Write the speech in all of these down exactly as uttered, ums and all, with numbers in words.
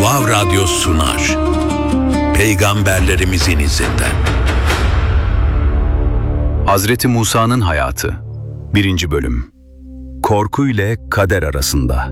Vav Radyo sunar. Peygamberlerimizin izinden. Hazreti Musa'nın hayatı. birinci bölüm. Korku ile kader arasında.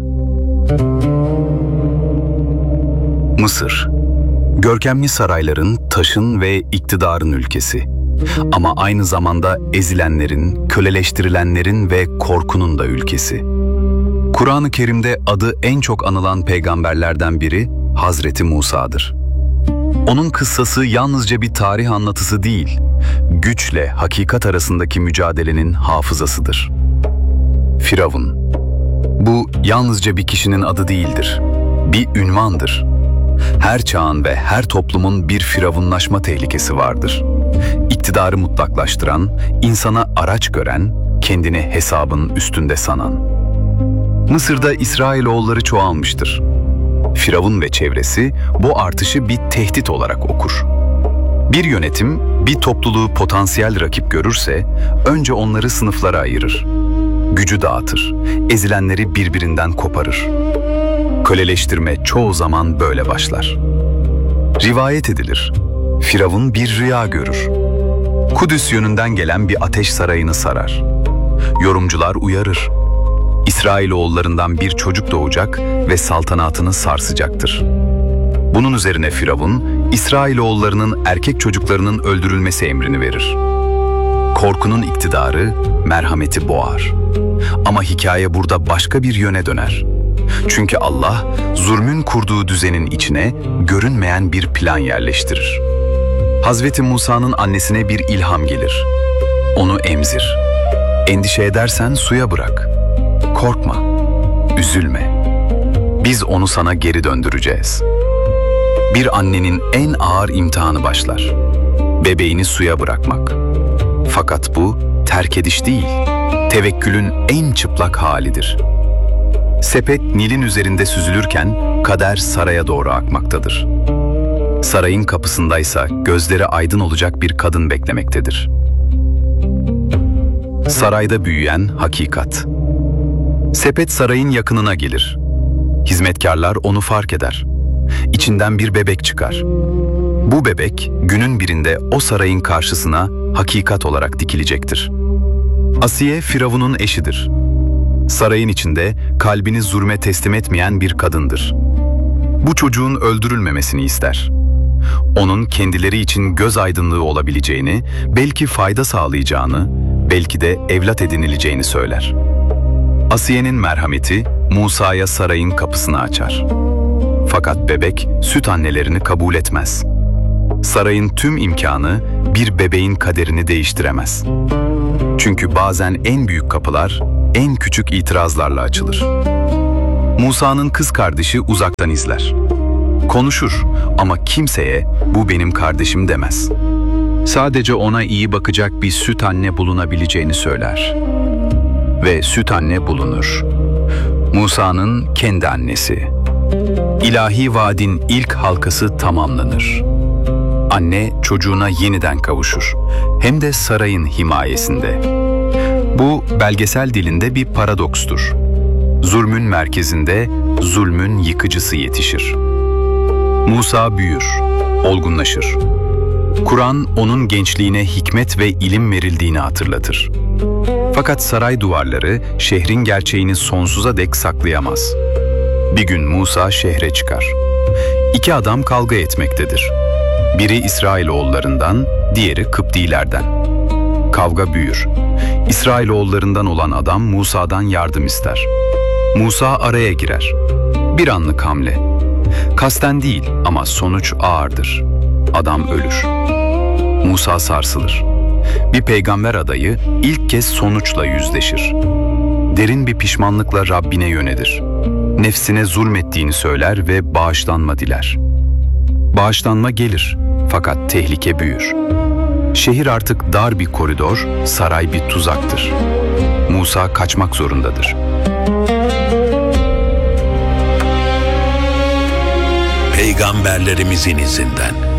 Mısır. Görkemli sarayların, taşın ve iktidarın ülkesi. Ama aynı zamanda ezilenlerin, köleleştirilenlerin ve korkunun da ülkesi. Kur'an-ı Kerim'de adı en çok anılan peygamberlerden biri Hazreti Musa'dır. Onun kıssası yalnızca bir tarih anlatısı değil, güçle hakikat arasındaki mücadelenin hafızasıdır. Firavun. Bu yalnızca bir kişinin adı değildir, bir ünvandır. Her çağın ve her toplumun bir firavunlaşma tehlikesi vardır. İktidarı mutlaklaştıran, insana araç gören, kendini hesabın üstünde sanan. Mısır'da İsrailoğulları çoğalmıştır. Firavun ve çevresi bu artışı bir tehdit olarak okur. Bir yönetim bir topluluğu potansiyel rakip görürse önce onları sınıflara ayırır. Gücü dağıtır, ezilenleri birbirinden koparır. Köleleştirme çoğu zaman böyle başlar. Rivayet edilir, Firavun bir rüya görür. Kudüs yönünden gelen bir ateş sarayını sarar. Yorumcular uyarır. İsrailoğullarından bir çocuk doğacak ve saltanatını sarsacaktır. Bunun üzerine Firavun, İsrailoğullarının erkek çocuklarının öldürülmesi emrini verir. Korkunun iktidarı, merhameti boğar. Ama hikaye burada başka bir yöne döner. Çünkü Allah, zulmün kurduğu düzenin içine görünmeyen bir plan yerleştirir. Hazreti Musa'nın annesine bir ilham gelir. Onu emzir. Endişe edersen suya bırak. Korkma, üzülme. Biz onu sana geri döndüreceğiz. Bir annenin en ağır imtihanı başlar. Bebeğini suya bırakmak. Fakat bu terk ediş değil, tevekkülün en çıplak halidir. Sepet Nil'in üzerinde süzülürken kader saraya doğru akmaktadır. Sarayın kapısındaysa gözleri aydın olacak bir kadın beklemektedir. Sarayda büyüyen hakikat. Sepet sarayın yakınına gelir. Hizmetkarlar onu fark eder. İçinden bir bebek çıkar. Bu bebek günün birinde o sarayın karşısına hakikat olarak dikilecektir. Asiye Firavun'un eşidir. Sarayın içinde kalbini zulme teslim etmeyen bir kadındır. Bu çocuğun öldürülmemesini ister. Onun kendileri için göz aydınlığı olabileceğini, belki fayda sağlayacağını, belki de evlat edinileceğini söyler. Asiye'nin merhameti Musa'ya sarayın kapısını açar. Fakat bebek süt annelerini kabul etmez. Sarayın tüm imkanı bir bebeğin kaderini değiştiremez. Çünkü bazen en büyük kapılar en küçük itirazlarla açılır. Musa'nın kız kardeşi uzaktan izler. Konuşur ama kimseye bu benim kardeşim demez. Sadece ona iyi bakacak bir süt anne bulunabileceğini söyler. Ve süt anne bulunur. Musa'nın kendi annesi. İlahi vaadin ilk halkası tamamlanır. Anne çocuğuna yeniden kavuşur. Hem de sarayın himayesinde. Bu belgesel dilinde bir paradokstur. Zulmün merkezinde zulmün yıkıcısı yetişir. Musa büyür, olgunlaşır. Kur'an onun gençliğine hikmet ve ilim verildiğini hatırlatır. Fakat saray duvarları şehrin gerçeğini sonsuza dek saklayamaz. Bir gün Musa şehre çıkar. İki adam kavga etmektedir. Biri İsrailoğullarından, diğeri Kıptilerden. Kavga büyür. İsrailoğullarından olan adam Musa'dan yardım ister. Musa araya girer. Bir anlık hamle. Kasten değil ama sonuç ağırdır. Adam ölür. Musa sarsılır. Bir peygamber adayı ilk kez sonuçla yüzleşir. Derin bir pişmanlıkla Rabbine yönelir. Nefsine zulmettiğini söyler ve bağışlanma diler. Bağışlanma gelir fakat tehlike büyür. Şehir artık dar bir koridor, saray bir tuzaktır. Musa kaçmak zorundadır. Peygamberlerimizin izinden.